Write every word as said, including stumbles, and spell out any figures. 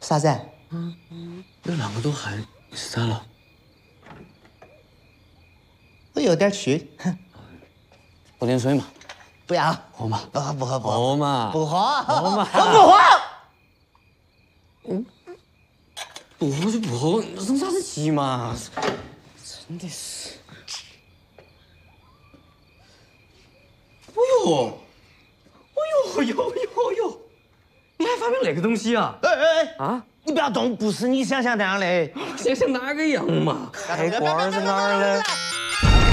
啥子？ 嗯嗯，有那么多汗是咋了？ 我有点虚。 喝点水嘛。 不要。 喝嘛。 不喝不喝不喝。 喝嘛。 不喝。 喝嘛。 我不喝。 嗯。不喝就不喝，生啥子气嘛？真的是。哦呦！哦呦呦呦呦！你还发明那个东西啊？ 哎哎哎！ 啊！ 你不要动，不是你想象那样的。 想像哪个样嘛？ 开罐儿在哪儿嘞？